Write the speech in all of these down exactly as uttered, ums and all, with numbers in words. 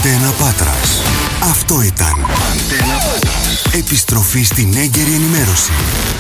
Αντένα Πάτρας. Αυτό ήταν Αντένα Πάτρας. Επιστροφή στην έγκαιρη ενημέρωση.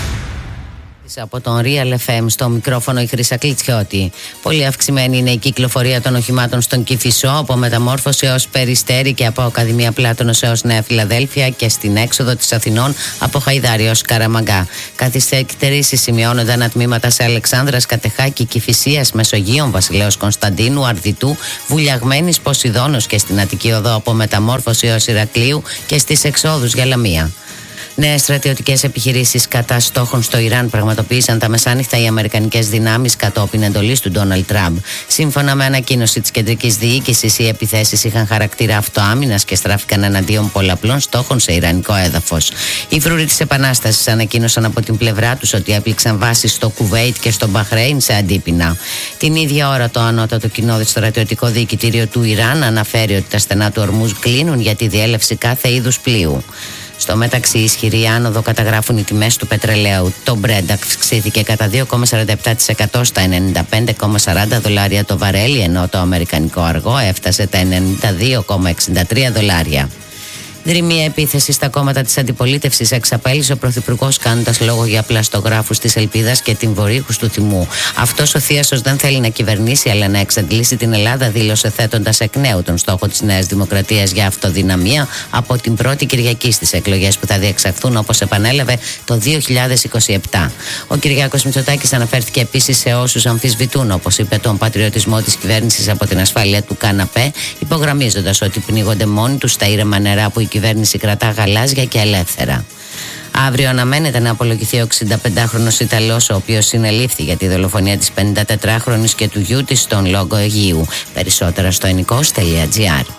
Από τον Real εφ εμ στο μικρόφωνο η Χρύσα Κλιτσιώτη. Πολύ αυξημένη είναι η κυκλοφορία των οχημάτων στον Κηφισό, από Μεταμόρφωση έως Περιστέρι και από Ακαδημία Πλάτωνος έως Νέα Φιλαδέλφια, και στην έξοδο της Αθηνών από Χαϊδάρι έως Καραμαγκά. Καθυστερήσεις σημειώνονται ανατμήματα σε Αλεξάνδρας, Κατεχάκη, Κηφισίας, Μεσογείων, Βασιλέως Κωνσταντίνου, Αρδιτού, Βουλιαγμένης, Ποσειδώνος και στην Αττική Οδό από Μεταμόρφωση έως Ηρακλείου και στις εξόδους για Λαμία. Νέες στρατιωτικές επιχειρήσεις κατά στόχων στο Ιράν πραγματοποίησαν τα μεσάνυχτα οι αμερικανικές δυνάμεις κατόπιν εντολής του Ντόναλντ Τραμπ. Σύμφωνα με ανακοίνωση της κεντρικής διοίκησης, οι επιθέσεις είχαν χαρακτήρα αυτοάμυνας και στράφηκαν εναντίον πολλαπλών στόχων σε ιρανικό έδαφος. Οι φρουροί της Επανάστασης ανακοίνωσαν από την πλευρά τους ότι έπληξαν βάσεις στο Κουβέιτ και στο Μπαχρέιν σε αντίπεινα. Την ίδια ώρα, το ανώτατο κοινό στρατιωτικό διοικητήριο του Ιράν αναφέρει ότι τα στενά του Ορμούζ κλείνουν για τη διέλευση κάθε είδους πλοίου. Στο μεταξύ, ισχυρή άνοδο καταγράφουν οι τιμές του πετρελαίου. Το Brent αυξήθηκε κατά δύο κόμμα σαράντα επτά τοις εκατό στα ενενήντα πέντε κόμμα σαράντα δολάρια το βαρέλι, ενώ το αμερικανικό αργό έφτασε τα ενενήντα δύο κόμμα εξήντα τρία δολάρια. Δρυμία επίθεση στα κόμματα της αντιπολίτευσης εξαπέλυσε ο Πρωθυπουργός, κάνοντας λόγο για πλαστογράφους της Ελπίδας και τυμβορύχους του θυμού. Αυτός ο θίασος δεν θέλει να κυβερνήσει, αλλά να εξαντλήσει την Ελλάδα, δήλωσε, θέτοντας εκ νέου τον στόχο της Νέας Δημοκρατίας για αυτοδυναμία από την πρώτη Κυριακή στις εκλογές που θα διεξαχθούν, όπως επανέλαβε, το δύο χιλιάδες είκοσι επτά. Ο Κυριάκος Μητσοτάκης αναφέρθηκε επίσης σε όσους αμφισβητούν, όπως είπε, τον πατριωτισμό της κυβέρνησης από την ασφάλεια του καναπέ, υπογραμμίζοντας ότι πνίγονται μόνοι τους στα ήρεμα νερά που η κυβέρνηση κρατά γαλάζια και ελεύθερα. Αύριο αναμένεται να απολογηθεί ο εξηνταπεντάχρονος Ιταλός, ο οποίος συνελήφθη για τη δολοφονία της πενηντατετράχρονης και του γιού της στον Λόγκο Αιγαίου. Περισσότερα στο ενικός τελεία τζι άρ.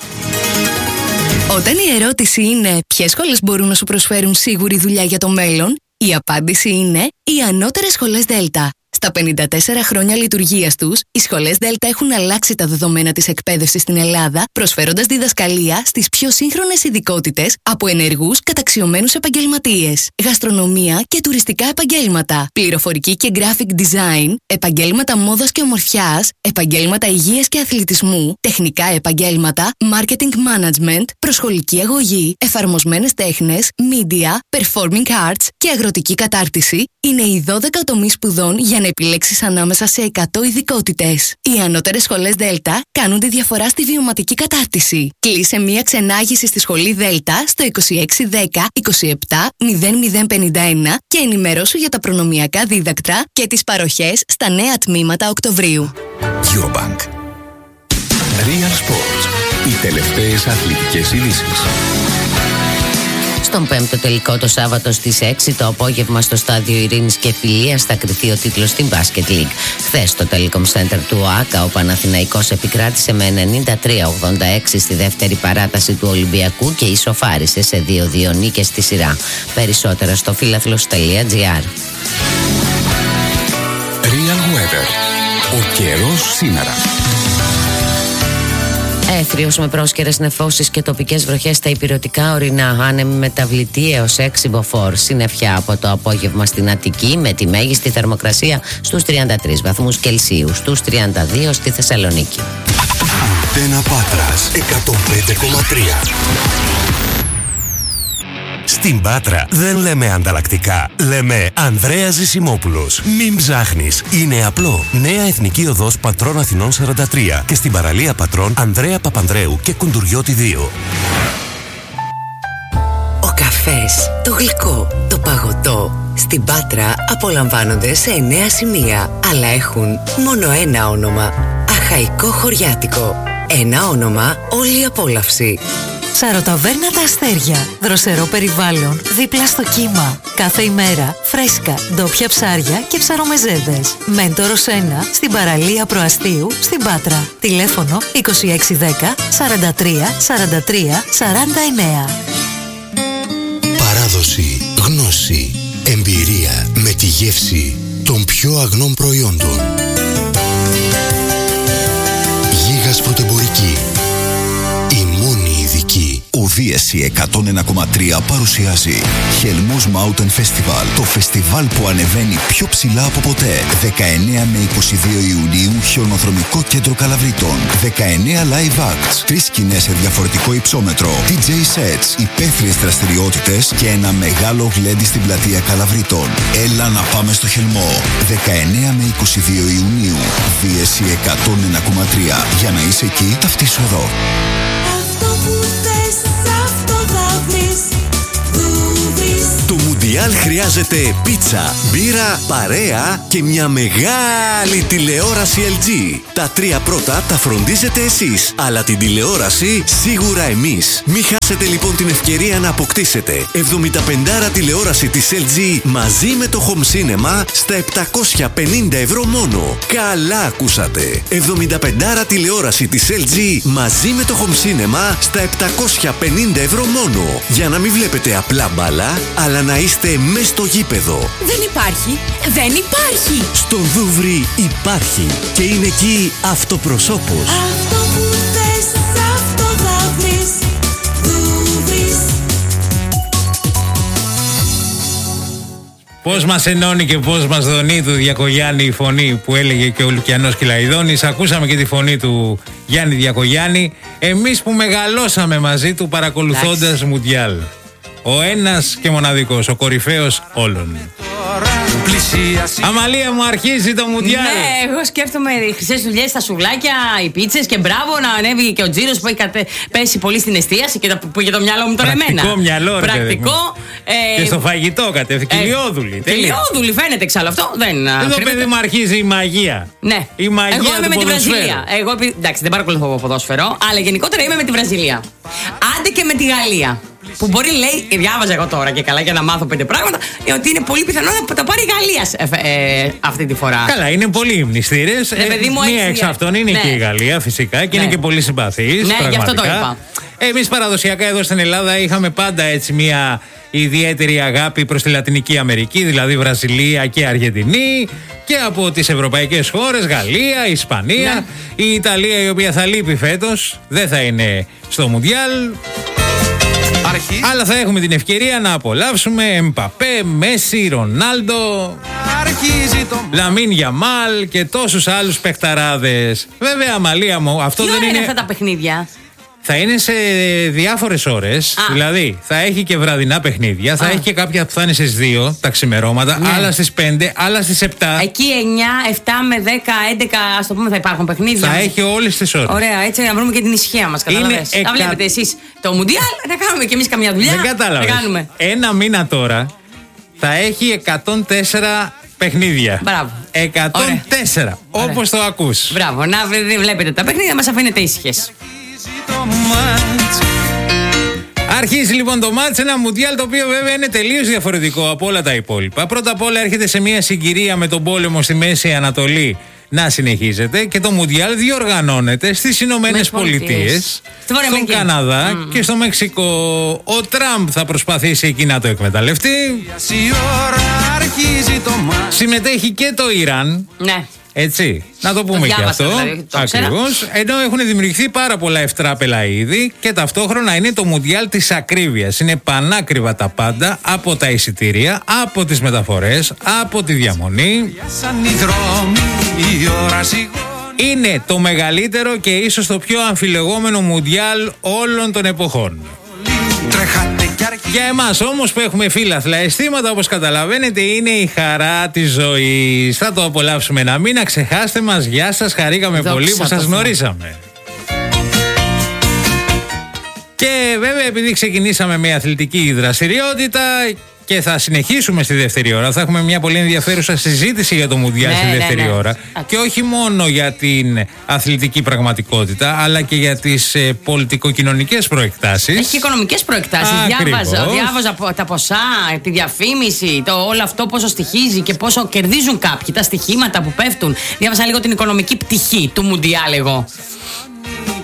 Όταν η ερώτηση είναι ποιες σχολές μπορούν να σου προσφέρουν σίγουρη δουλειά για το μέλλον, η απάντηση είναι οι ανώτερες σχολές Δέλτα. Στα πενήντα τέσσερα χρόνια λειτουργίας τους, οι σχολές Δέλτα έχουν αλλάξει τα δεδομένα της εκπαίδευσης στην Ελλάδα, προσφέροντας διδασκαλία στις πιο σύγχρονες ειδικότητες από ενεργούς καταξιωμένους επαγγελματίες, γαστρονομία και τουριστικά επαγγέλματα, πληροφορική και graphic design, επαγγέλματα μόδας και ομορφιάς, επαγγέλματα υγείας και αθλητισμού, τεχνικά επαγγέλματα, marketing management, προσχολική αγωγή, εφαρμοσμένες τέχνες, media, performing arts και αγροτική κατάρτιση είναι οι δώδεκα τομείς σπουδών για να επιλέξεις ανάμεσα σε εκατό ειδικότητες. Οι ανώτερες σχολές Δέλτα κάνουν τη διαφορά στη βιωματική κατάρτιση. Κλείσε μία ξενάγηση στη σχολή Δέλτα στο είκοσι έξι δέκα είκοσι επτά μηδέν μηδέν πενήντα ένα και ενημερώσου για τα προνομιακά δίδακτρα και τις παροχές στα νέα τμήματα Οκτωβρίου. Eurobank. Real Sports. Οι τελευταίες αθλητικές ειδήσεις. Στον πέμπτο τελικό το Σάββατο στις έξι το απόγευμα στο στάδιο Ειρήνης και Φιλίας θα κριθεί ο τίτλος στην Basket League. Χθες στο Telecom Center του ΟΑΚΑ ο Παναθηναϊκός επικράτησε με ενενήντα τρία ογδόντα έξι στη δεύτερη παράταση του Ολυμπιακού και ισοφάρισε σε δύο δύο νίκες στη σειρά. Περισσότερα στο φίλαθλος τελεία τζι άρ. Real Weather. Ο καιρός σήμερα. Έθριος με πρόσκαιρες νεφώσεις και τοπικές βροχές στα ηπειρωτικά ορεινά, άνεμη μεταβλητή έως έξι μποφόρ. Συννεφιά από το απόγευμα στην Αττική με τη μέγιστη θερμοκρασία στους τριάντα τρεις βαθμούς Κελσίου, στους τριάντα δύο στη Θεσσαλονίκη. Αντένα Πάτρας εκατόν πέντε κόμμα τρία. Στην Πάτρα δεν λέμε ανταλλακτικά, λέμε Ανδρέας Ζησιμόπουλος. Μην ψάχνεις, είναι απλό. Νέα Εθνική Οδός Πατρών Αθηνών σαράντα τρία και στην παραλία Πατρών Ανδρέα Παπανδρέου και Κουντουριώτη δύο. Ο καφές, το γλυκό, το παγωτό στην Πάτρα απολαμβάνονται σε εννέα σημεία, αλλά έχουν μόνο ένα όνομα. Αχαϊκό Χωριάτικο. Ένα όνομα, όλη η απόλαυση. Ψαροταβέρνα Τα Αστέρια. Δροσερό περιβάλλον, δίπλα στο κύμα. Κάθε ημέρα φρέσκα, ντόπια ψάρια και ψαρομεζέδες. Μέντορος ένα, στην παραλία Προαστίου, στην Πάτρα. Τηλέφωνο είκοσι έξι δέκα σαράντα τρία σαράντα τρία σαράντα εννέα. Παράδοση, γνώση, εμπειρία με τη γεύση των πιο αγνών προϊόντων. Γίγας Πρωτεμπορική. Η μόνη ειδική δι ες σι εκατόν ένα κόμμα τρία παρουσιάζει Χελμός Mountain Festival, το φεστιβάλ που ανεβαίνει πιο ψηλά από ποτέ. δεκαεννέα με είκοσι δύο Ιουνίου, χιονοδρομικό κέντρο Καλαβρίτων. δεκαεννέα live acts, τρεις σκηνές σε διαφορετικό υψόμετρο, ντι τζέι sets, υπαίθριες δραστηριότητες και ένα μεγάλο γλέντι στην πλατεία Καλαβρίτων. Έλα να πάμε στο Χελμό. δεκαεννέα με είκοσι δύο Ιουνίου, δι ες σι εκατόν ένα κόμμα τρία. Για να είσαι εκεί, ταυτίσου εδώ. Το Μουντιάλ χρειάζεται πίτσα, μπύρα, παρέα και μια μεγάλη τηλεόραση ελ τζι. Τα τρία πρώτα τα φροντίζετε εσείς, αλλά την τηλεόραση σίγουρα εμείς. Μην χάσετε λοιπόν την ευκαιρία να αποκτήσετε εβδομήντα πέντε τηλεόραση της ελ τζι μαζί με το Home Cinema στα επτακόσια πενήντα ευρώ μόνο. Καλά ακούσατε! εβδομήντα πέντε τηλεόραση της ελ τζι μαζί με το Home Cinema στα επτακόσια πενήντα ευρώ μόνο. Για να μην βλέπετε απλά μπάλα, αλλά να είστε μες στο γήπεδο. Δεν υπάρχει, δεν υπάρχει. Στον Δούβρι υπάρχει και είναι εκεί αυτοπροσώπος. Αυτό που θες, αυτό θα βρεις. Δούβρις. Πώς μας ενώνει και πώς μας δονεί του Διακογιάννη η φωνή που έλεγε και ο Λουκιανός Κυλαϊδόνης. Ακούσαμε και τη φωνή του Γιάννη Διακογιάννη. Εμείς που μεγαλώσαμε μαζί του παρακολουθώντας Μουντιάλ. Ο ένας και μοναδικός, ο κορυφαίος όλων. Αμαλία μου, αρχίζει το Μουντιάλ. Ναι, εγώ σκέφτομαι οι χρυσές δουλειές στα σουβλάκια, οι πίτσες και μπράβο να ανέβει και ο τζίρος που έχει κατε... πέσει πολύ στην εστίαση και το... που για το μυαλό μου τώρα εμένα. Πρακτικό μυαλό, ρε. Πρακτικό. Ε... Και στο φαγητό κατεύθυνε. Ε... Κοιλιόδουλη. Κοιλιόδουλη φαίνεται εξάλλου αυτό. Δεν. Εδώ παιδί μου αρχίζει η μαγεία. Ναι. Η μαγεία εγώ είμαι του με τη ποδοσφαίρου. Βραζιλία. Εγώ, εντάξει, δεν παρακολουθώ ποδόσφαιρο, αλλά γενικότερα είμαι με τη Βραζιλία. Άντε και με τη Γαλλία. Που μπορεί, λέει, διάβαζα εγώ τώρα και καλά για να μάθω πέντε πράγματα, ότι είναι πολύ πιθανό να τα πάρει η Γαλλία ε, ε, αυτή τη φορά. Καλά, είναι πολλοί μνηστήρες. Ναι, ε, μία εξ αυτών είναι ναι. και η Γαλλία, φυσικά, και ναι. είναι και πολύ συμπαθής. Ναι, γι' αυτό το είπα. Εμείς παραδοσιακά εδώ στην Ελλάδα είχαμε πάντα έτσι μία ιδιαίτερη αγάπη προς τη Λατινική Αμερική, δηλαδή Βραζιλία και Αργεντινή, και από τις ευρωπαϊκές χώρες, Γαλλία, Ισπανία. Ναι. Η Ιταλία, η οποία θα λείπει φέτος, δεν θα είναι στο Μουντιάλ. Αρχή. Αλλά θα έχουμε την ευκαιρία να απολαύσουμε Εμπαπέ, Μέση, Ρονάλντο, το... Λαμίν Γιαμάλ και τόσους άλλους παιχταράδες. Βέβαια, Αμαλία μου, αυτό τι δεν είναι. είναι αυτά τα παιχνίδια. Θα είναι σε διάφορες ώρες. Δηλαδή, θα έχει και βραδινά παιχνίδια. Α. Θα έχει και κάποια που θα είναι στις δύο τα ξημερώματα, ναι. άλλα στις πέντε, άλλα στις επτά. Εκεί εννιά, επτά με δέκα, έντεκα, ας το πούμε, θα υπάρχουν παιχνίδια. Θα έχει όλες τις ώρες. Ωραία, έτσι να βρούμε και την ησυχία μας. Καταλαβαίνετε. Εκα... Τα βλέπετε εσείς το Μουντιάλ, να κάνουμε κι εμείς καμιά δουλειά. Δεν κατάλαβες. Ένα μήνα τώρα θα έχει εκατόν τέσσερα παιχνίδια. Μπράβο. εκατόν τέσσερα. Όπως το ακούς. Μπράβο. Να βλέπετε τα παιχνίδια, μας αφήνετε ήσυχες. Αρχίζει λοιπόν το μάτς, ένα Μουντιάλ το οποίο βέβαια είναι τελείως διαφορετικό από όλα τα υπόλοιπα. Πρώτα απ' όλα έρχεται σε μια συγκυρία με τον πόλεμο στη Μέση Ανατολή να συνεχίζεται και το Μουντιάλ διοργανώνεται στις Ηνωμένες Πολιτείες, στον Καναδά mm. και στο Μεξικό. Ο Τραμπ θα προσπαθήσει εκεί να το εκμεταλλευτεί. Συμμετέχει και το Ιράν. Ναι. Έτσι, να το πούμε το και αυτό. Δηλαδή, ακριβώς. Ενώ έχουν δημιουργηθεί πάρα πολλά ευτράπελα ήδη και ταυτόχρονα είναι το Μουντιάλ της ακρίβειας. Είναι πανάκριβα τα πάντα, από τα εισιτήρια, από τις μεταφορές, από τη διαμονή. Είναι το μεγαλύτερο και ίσως το πιο αμφιλεγόμενο Μουντιάλ όλων των εποχών. Για εμάς όμως που έχουμε φύλαθλα αισθήματα, όπως καταλαβαίνετε, είναι η χαρά της ζωής. Θα το απολαύσουμε ένα μήνα. Ξεχάστε μας. Γεια σας. Χαρήκαμε Δόξα πολύ που σας γνωρίσαμε. Και βέβαια, επειδή ξεκινήσαμε με αθλητική δραστηριότητα και θα συνεχίσουμε στη δεύτερη ώρα, θα έχουμε μια πολύ ενδιαφέρουσα συζήτηση για το Μουντιάλ ναι, στη δεύτερη ναι, ναι. ώρα. Και όχι μόνο για την αθλητική πραγματικότητα, αλλά και για τις ε, πολιτικο-κοινωνικές προεκτάσεις. Έχει και οικονομικές προεκτάσεις. Διάβαζα, διάβαζα τα ποσά, τη διαφήμιση, το όλο αυτό πόσο στοιχίζει και πόσο κερδίζουν κάποιοι, τα στοιχήματα που πέφτουν. Διάβασα λίγο την οικονομική πτυχή του Μουντιάλ εγώ.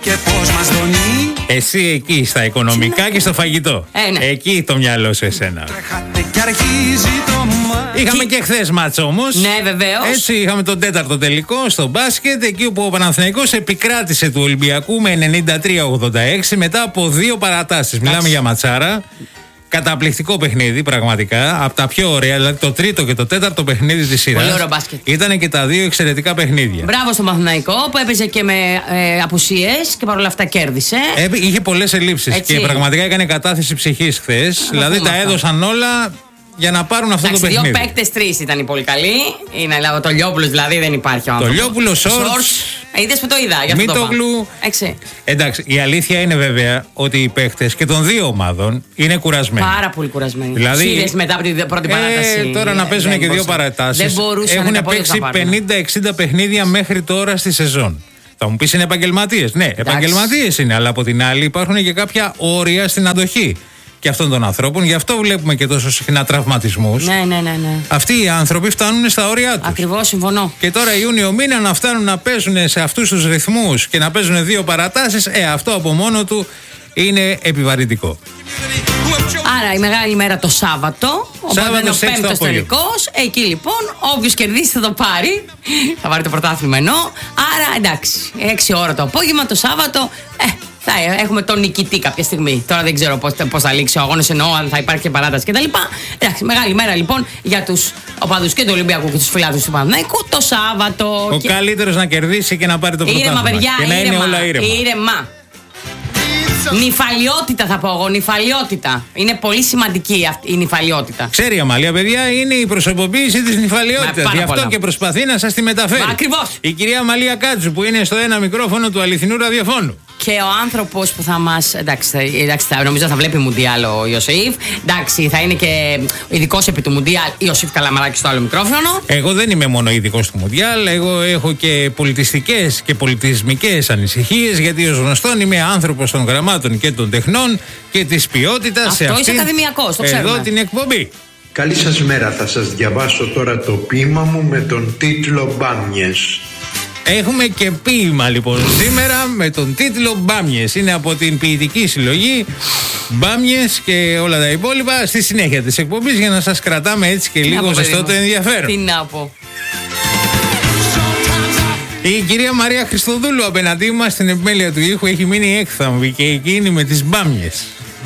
και πώς μας δονεί. Εσύ εκεί στα οικονομικά και στο φαγητό. Ε, ναι. Εκεί το μυαλό σου εσένα. Τρέχατε και αρχίζει το μάτι. Είχαμε και χθες μάτς όμως. Ναι, βεβαίως. Έτσι είχαμε τον τέταρτο τελικό στο μπάσκετ, εκεί όπου ο Παναθηναϊκός επικράτησε του Ολυμπιακού με ενενήντα τρία ογδόντα έξι μετά από δύο παρατάσεις. Μιλάμε για ματσάρα. Καταπληκτικό παιχνίδι, πραγματικά. Από τα πιο ωραία, δηλαδή το τρίτο και το τέταρτο παιχνίδι της σειράς. Πολύ ωραίο μπάσκετ. Ήταν και τα δύο εξαιρετικά παιχνίδια. Μπράβο στον Παναθηναϊκό που έπαιζε και με ε, απουσίες και παρόλα αυτά κέρδισε. Ε, είχε πολλές ελλείψεις και πραγματικά έκανε κατάθεση ψυχής χθες. Δηλαδή τα έδωσαν όλα για να πάρουν αυτό Εντάξει, το παιχνίδι. Δύο παίκτες, τρεις ήταν οι πολύ καλοί. Είναι το Λιόπουλος δηλαδή, δεν υπάρχει ο άνθρωπος. Το Λιόπουλο, Σόρτς. Είδες που το είδα, γι' αυτό Μήτογλου. Εντάξει, η αλήθεια είναι βέβαια ότι οι παίχτες και των δύο ομάδων είναι κουρασμένοι. Πάρα πολύ κουρασμένοι. Δηλαδή, Είδες μετά από την πρώτη παράταση. Ε, τώρα να παίζουν και δύο μπορούσα. παρατάσεις. Δεν μπορούσαν Έχουν να παίξει πενήντα εξήντα παιχνίδια μέχρι τώρα στη σεζόν. Θα μου πεις είναι επαγγελματίες. Ναι, επαγγελματίες είναι, αλλά από την άλλη υπάρχουν και κάποια όρια στην αντοχή και αυτών των ανθρώπων. Γι' αυτό βλέπουμε και τόσο συχνά τραυματισμούς. Ναι, ναι, ναι, ναι. Αυτοί οι άνθρωποι φτάνουν στα όρια τους. Ακριβώς, συμφωνώ. Και τώρα Ιούνιο μήνα να φτάνουν να παίζουν σε αυτούς τους ρυθμούς και να παίζουν δύο παρατάσεις, ε, αυτό από μόνο του είναι επιβαρυντικό. Άρα η μεγάλη μέρα το Σάββατο. Οπότε είναι ο πέμπτος τελικός. Εκεί λοιπόν, όποιος κερδίσει θα το πάρει. Θα πάρει το πρωτάθλημα εννοώ. Άρα εντάξει, έξι ώρα το απόγευμα το Σάββατο. Ε, θα έχουμε τον νικητή κάποια στιγμή. Τώρα δεν ξέρω πώς, πώς θα λήξει ο αγώνας, εννοώ αν θα υπάρχει και παράταση κτλ. Εντάξει, μεγάλη μέρα λοιπόν για τους οπαδούς και του Ολυμπιακού και τους φιλάθλους του Παναθηναϊκού το Σάββατο. Ο και... καλύτερος να κερδίσει και να πάρει το πρωτάθλημα. Ήρεμα, παιδιά, και να ήρεμα, είναι όλα ήρεμα. ήρεμα. Νυφαλιότητα θα πω εγώ, νυφαλιότητα. Είναι πολύ σημαντική αυτή η νυφαλιότητα. Ξέρει η Αμαλία, παιδιά, είναι η προσωποποίηση της νυφαλιότητας. Γι' αυτό πολλά. Και προσπαθεί να σας τη μεταφέρει. Μα, ακριβώς. Η κυρία Αμαλία Κάτσου που είναι στο ένα μικρόφωνο του αληθινού ραδιοφώνου. Και ο άνθρωπος που θα μας. Εντάξει, θα, εντάξει θα, νομίζω θα βλέπει Μουντιάλ ο Ιωσήφ. Εντάξει, θα είναι και ειδικός επί του Μουντιάλ Ιωσήφ Καλαμαράκη στο άλλο μικρόφωνο. Εγώ δεν είμαι μόνο ειδικός του Μουντιάλ. Εγώ έχω και πολιτιστικές και πολιτισμικές ανησυχίες. Γιατί ως γνωστόν είμαι άνθρωπος των γραμμάτων και των τεχνών και της ποιότητας. Αυτό σε αυτήν, είσαι ακαδημιακός, το ξέρουμε. εδώ την εκπομπή. Καλή σας μέρα. Θα σας διαβάσω τώρα το ποίημα μου με τον τίτλο «Μπάμιες». Έχουμε και ποίημα λοιπόν σήμερα με τον τίτλο Μπάμιες. Είναι από την ποιητική συλλογή Μπάμιες και όλα τα υπόλοιπα στη συνέχεια της εκπομπής για να σας κρατάμε έτσι και λίγο ζεστό το ενδιαφέρον. Τι να πω. Η κυρία Μαρία Χριστοδούλου απέναντί μας στην επιμέλεια του ήχου έχει μείνει έκθαμβη και εκείνη με τις μπάμιες.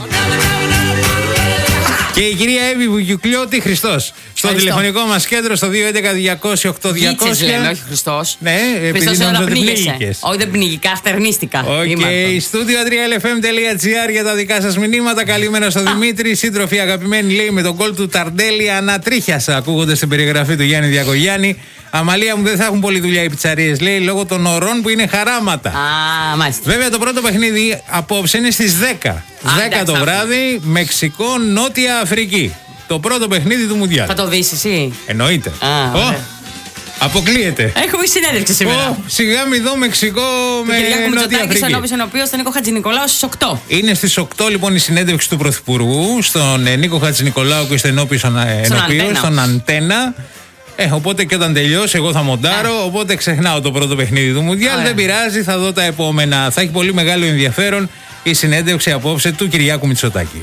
Και η κυρία Εύη Βουγιουκλιώτη Χριστός. Στο τηλεφωνικό μας κέντρο στο δύο έντεκα διακόσια οκτώ διακόσια. Γίτσες λέμε, όχι Χριστός. Ναι, επειδή Χριστός νόμιζα ότι ότι πνίγεσαι. πνίγηκες. Όχι, δεν πνίγηκα, αστερνίστηκα. Οκ, στούντιο τρία ελ εφ εμ τελεία τζι άρ για τα δικά σας μηνύματα. Καλημέρα στο Δημήτρη. Σύντροφοι αγαπημένοι, λέει με τον κόλ του Ταρντέλη ανατρίχιασα. Ακούγονται στην περιγραφή του Γιάννη Διακογιάννη. Αμαλία μου, δεν θα έχουν πολλή δουλειά οι πιτσαρίες, λέει, λόγω των ωρών που είναι χαράματα. Α, μάλιστα. Βέβαια, το πρώτο παιχνίδι απόψε είναι στις δέκα. δέκα το βράδυ, Μεξικό, Νότια Αφρική. Το πρώτο παιχνίδι του Μουντιάλ. Θα το δεις εσύ. Εννοείται. Α, oh, αποκλείεται. Έχουμε συνέντευξη σήμερα. Oh, σιγά μη δω Μεξικό με Νότια Αφρική. Κυριάκου ενώπιον στον Νίκο Χατζηνικολάου στις οκτώ. Είναι στις οκτώ λοιπόν η συνέντευξη του Πρωθυπουργού στον Νίκο Χατζηνικολάου και στο ενώπιον στον, στον Αντένα. Ε, οπότε και όταν τελειώσει, εγώ θα μοντάρω. Yeah. Οπότε ξεχνάω το πρώτο παιχνίδι του Μουντιάλ. Yeah. Δεν πειράζει, θα δω τα επόμενα. Θα έχει πολύ μεγάλο ενδιαφέρον η συνέντευξη απόψε του Κυριάκου Μητσοτάκη.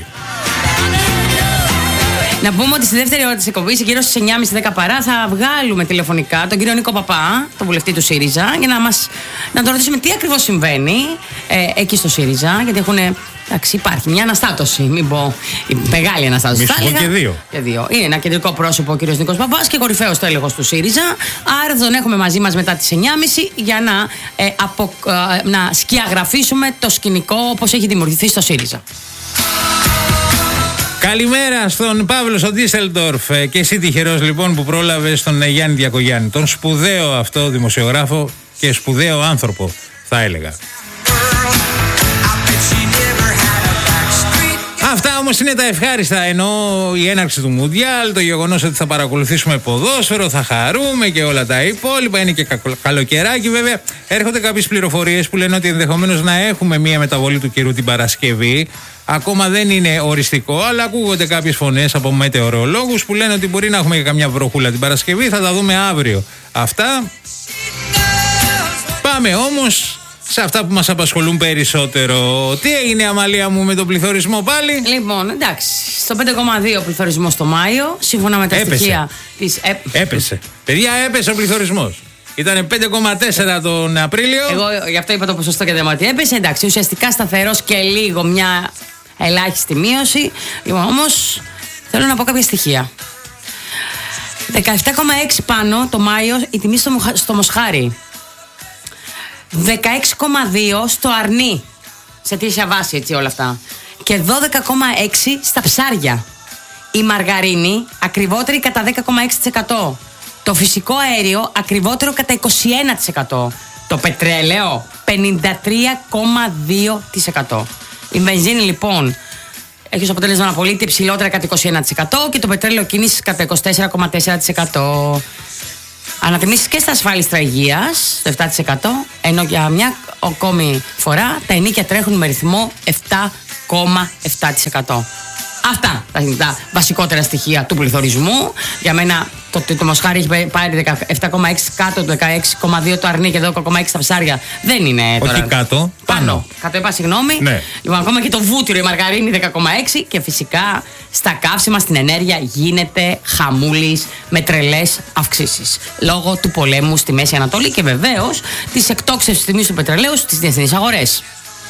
Να πούμε ότι στη δεύτερη ώρα της εκπομπής, γύρω στις εννιά και μισή δέκα παρά, θα βγάλουμε τηλεφωνικά τον κύριο Νίκο Παπά, τον βουλευτή του ΣΥΡΙΖΑ, για να μας να τον ρωτήσουμε τι ακριβώς συμβαίνει ε, εκεί στο ΣΥΡΙΖΑ. Γιατί έχουν. Εντάξει, υπάρχει μια αναστάτωση, μην πω η μεγάλη αναστάτωση. Μη σου πω και δύο. Και δύο. Είναι ένα κεντρικό πρόσωπο ο κύριος Νίκος Παπάς και κορυφαίος τέλεχος του ΣΥΡΙΖΑ. Άρα τον έχουμε μαζί μας μετά τις εννιά και μισή για να, ε, απο, ε, να σκιαγραφίσουμε το σκηνικό όπως έχει δημιουργηθεί στο ΣΥΡΙΖΑ. Καλημέρα στον Παύλο στον Ντίσσελντορφ. Και εσύ τυχερός λοιπόν που πρόλαβες τον Γιάννη Διακογιάννη. Τον σπουδαίο αυτό δημοσιογράφο και σπουδαίο άνθρωπο, θα έλεγα. Αυτά όμως είναι τα ευχάριστα, ενώ η έναρξη του Μουντιάλ, το γεγονός ότι θα παρακολουθήσουμε ποδόσφαιρο, θα χαρούμε και όλα τα υπόλοιπα. Είναι και καλοκαιράκι βέβαια. Έρχονται κάποιες πληροφορίες που λένε ότι ενδεχομένως να έχουμε μία μεταβολή του καιρού την Παρασκευή. Ακόμα δεν είναι οριστικό, αλλά ακούγονται κάποιες φωνές από μετεωρολόγους που λένε ότι μπορεί να έχουμε και καμιά βροχούλα την Παρασκευή. Θα τα δούμε αύριο αυτά. Πάμε όμως σε αυτά που μας απασχολούν περισσότερο. Τι έγινε, Αμαλία μου, με τον πληθωρισμό πάλι? Λοιπόν, εντάξει, στο πέντε κόμμα δύο πληθωρισμό το Μάιο, σύμφωνα με τα έπεσε. στοιχεία της ΕΠ. Έπεσε. Παιδιά, έπεσε ο πληθωρισμός. Ήταν πέντε κόμμα τέσσερα τον Απρίλιο. Εγώ γι' αυτό είπα το ποσοστό και δεν μου ότι έπεσε. Εντάξει, ουσιαστικά σταθερός και λίγο μια ελάχιστη μείωση. Λοιπόν, όμως θέλω να πω κάποια στοιχεία. δεκαεπτά κόμμα έξι πάνω το Μάιο η τιμή στο, στο Μοσχάρι. δεκαέξι κόμμα δύο στο Αρνί. Σε αιτήσια βάση, έτσι όλα αυτά. Και δώδεκα κόμμα έξι στα ψάρια. Η μαργαρίνη ακριβότερη κατά δέκα κόμμα έξι τοις εκατό. Το φυσικό αέριο ακριβότερο κατά είκοσι ένα τοις εκατό. Το πετρέλαιο πενήντα τρία κόμμα δύο τοις εκατό. Η βενζίνη λοιπόν έχει ως αποτέλεσμα να πωλείται υψηλότερα κατά είκοσι ένα τοις εκατό και το πετρέλαιο κίνησης κατά είκοσι τέσσερα κόμμα τέσσερα τοις εκατό. Ανατιμήσεις και στα ασφάλιστρα υγείας το επτά τοις εκατό, ενώ για μια ακόμη φορά τα ενίκια τρέχουν με ρυθμό επτά κόμμα επτά τοις εκατό. Αυτά τα βασικότερα στοιχεία του πληθωρισμού. Για μένα το, το, το Μοσχάρι έχει πάρει δεκαεπτά κόμμα έξι κάτω, το δεκαέξι κόμμα δύο το Αρνί και δώδεκα κόμμα έξι τα ψάρια. Δεν είναι τώρα. Όχι κάτω, πάνω. πάνω. Κάτω είπα, συγγνώμη. Ναι. Λοιπόν, ακόμα και το βούτυρο, η μαργαρίνη δέκα κόμμα έξι και φυσικά στα καύσιμα, στην ενέργεια γίνεται χαμούλης με τρελές αυξήσεις. Λόγω του πολέμου στη Μέση Ανατολή και βεβαίως της εκτόξευσης της τιμής του πετρελαίου στις διεθνείς αγορές.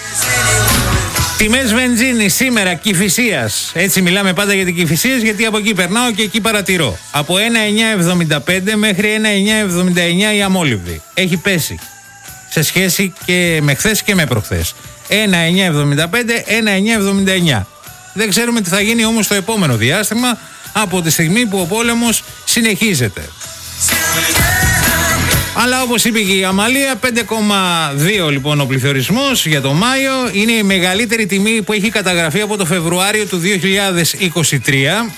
Τιμές βενζίνη σήμερα Κηφισίας. Έτσι μιλάμε πάντα για την Κηφισίας, γιατί από εκεί περνάω και εκεί παρατηρώ. Από ένα εννιά εβδομήντα πέντε μέχρι ένα εννιά εβδομήντα εννιά η αμόλυβδη. Έχει πέσει σε σχέση και με χθες και με προχθές. ένα εννιά εβδομήντα πέντε, ένα εννιά εβδομήντα εννιά. Δεν ξέρουμε τι θα γίνει όμως στο επόμενο διάστημα, από τη στιγμή που ο πόλεμος συνεχίζεται. Αλλά όπως είπε και η Αμαλία, πέντε κόμμα δύο λοιπόν ο πληθωρισμός για το Μάιο. Είναι η μεγαλύτερη τιμή που έχει καταγραφεί από το Φεβρουάριο του δύο χιλιάδες είκοσι τρία.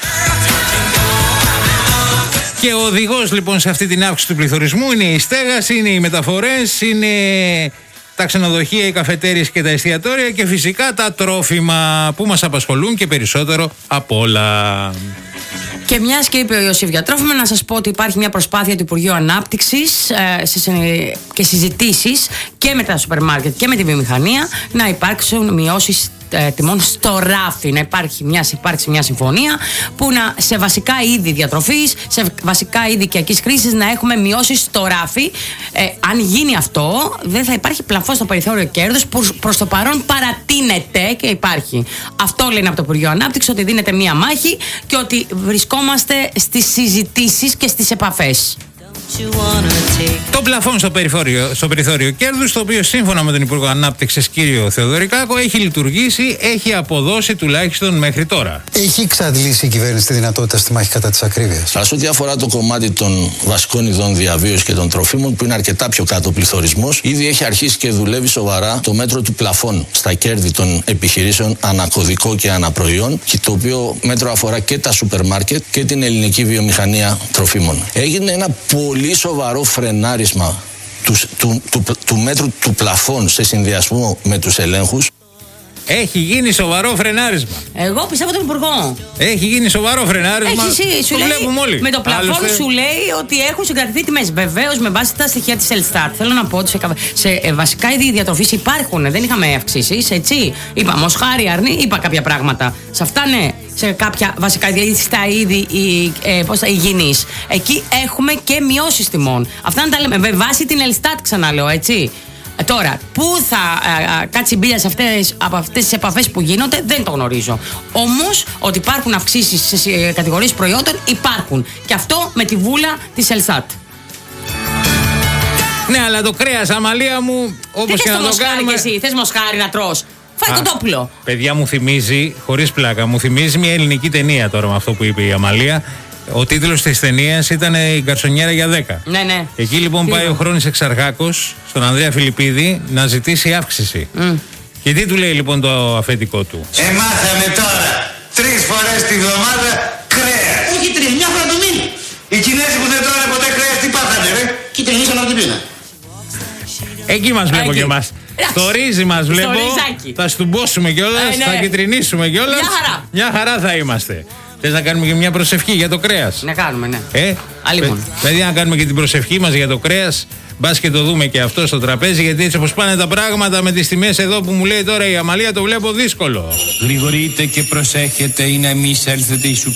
Και ο οδηγός λοιπόν σε αυτή την αύξηση του πληθωρισμού είναι η στέγαση, είναι οι μεταφορές, είναι τα ξενοδοχεία, οι καφετέριες και τα εστιατόρια και φυσικά τα τρόφιμα που μας απασχολούν και περισσότερο από όλα. Και μιας και είπε ο Ιωσήφ για τρόφιμα, να σας πω ότι υπάρχει μια προσπάθεια του Υπουργείου Ανάπτυξης ε, και συζητήσεις και με τα σούπερ μάρκετ και με τη βιομηχανία να υπάρξουν μειώσεις ε, τιμών στο ράφι. Να υπάρχει μια, υπάρξει μια συμφωνία που να, σε βασικά είδη διατροφής, σε βασικά είδη οικιακής χρήσης να έχουμε μειώσεις στο ράφι. Ε, αν γίνει αυτό, δεν θα υπάρχει πλαφό στο περιθώριο κέρδους που προς το παρόν παρατείνεται και υπάρχει. Αυτό λένε από το Υπουργείο Ανάπτυξη, ότι δίνεται μία μάχη και ότι βρισκόμαστε στις συζητήσεις και στις επαφές. Το πλαφόν στο περιθώριο, στο περιθώριο κέρδους, το οποίο σύμφωνα με τον Υπουργό Ανάπτυξης κύριο Θεοδωρικάκο έχει λειτουργήσει, έχει αποδώσει τουλάχιστον μέχρι τώρα. Έχει εξαντλήσει η κυβέρνηση τη δυνατότητα στη μάχη κατά της ακρίβειας? Α, ό,τι αφορά το κομμάτι των βασικών ειδών διαβίωσης και των τροφίμων, που είναι αρκετά πιο κάτω ο πληθωρισμός, ήδη έχει αρχίσει και δουλεύει σοβαρά το μέτρο του πλαφόν στα κέρδη των επιχειρήσεων ανακωδικό και αναπροϊόν, και το οποίο μέτρο αφορά και τα σούπερ μάρκετ και την ελληνική βιομηχανία τροφίμων. Έγινε ένα πολύ σοβαρό φρενάρισμα του, του, του, του μέτρου του πλαφών σε συνδυασμό με τους ελέγχους. Έχει γίνει σοβαρό φρενάρισμα. Εγώ πιστεύω τον Υπουργό. Έχει γίνει σοβαρό φρενάρισμα. Έχει, σου το λέει, βλέπουμε όλοι. Με το πλαφόν Άλλωστε... σου λέει ότι έχουν συγκρατηθεί τιμές. Βεβαίως με βάση τα στοιχεία της Ελστάτ. Θέλω να πω ότι σε, σε ε, βασικά είδη διατροφής υπάρχουν. Δεν είχαμε αυξήσεις, έτσι. Είπα Μοσχάρι, Αρνί, είπα κάποια πράγματα. Σε αυτά ναι. Σε κάποια βασικά είδη, στα είδη ε, πώς θα, υγιεινής. Εκεί έχουμε και μειώσεις τιμών. Αυτά να τα λέμε. Με βάση την Ελστάτ, ξαναλέω, έτσι. Τώρα, πού θα α, α, κάτσει μπίλια σε αυτές, από αυτές τις επαφές που γίνονται, δεν το γνωρίζω. Όμως, ότι υπάρχουν αυξήσεις σε κατηγορίες προϊόντων, υπάρχουν. Και αυτό με τη βούλα της Ελστάτ. Ναι, αλλά το κρέας, Αμαλία μου, όπως και να το κάνουμε... Και εσύ, θες μοσχάρι να τρως? Φάει κοτόπουλο. Παιδιά, μου θυμίζει, χωρίς πλάκα, μου θυμίζει μια ελληνική ταινία τώρα με αυτό που είπε η Αμαλία. Ο τίτλος της ταινίας ήταν «Η γκαρσονιέρα για δέκα». Ναι, ναι. Εκεί λοιπόν πάει ο Χρόνης Εξαρχάκος στον Ανδρέα Φιλιππίδη να ζητήσει αύξηση. Mm. Και τι του λέει λοιπόν το αφεντικό του? Εμάθαμε τώρα τρεις φορές τη βδομάδα κρέας. Όχι τρεις, μια φορά το μήνα. Οι Κινέζοι που δεν τρώνε ποτέ κρέας τι πάθανε ρε? Κυτρινίσαν από την πείνα. Εκεί μας βλέπω και εμάς. Στο ρύζι μας βλέπω. Θα στουμπώσουμε κιόλας, ναι. Θα κυτρινίσουμε κιόλας. Μια χαρά. Μια χαρά θα είμαστε. Θες να κάνουμε και μια προσευχή για το κρέας? Να κάνουμε, ναι. Ε, Αλλήμον. Δηλαδή, να κάνουμε και την προσευχή μας για το κρέας. Μπας και το δούμε και αυτό στο τραπέζι, γιατί έτσι όπως πάνε τα πράγματα με τις τιμές εδώ που μου λέει τώρα η Αμαλία, το βλέπω δύσκολο. Γρηγορείτε και προσέχετε ή να μη έλθετε εις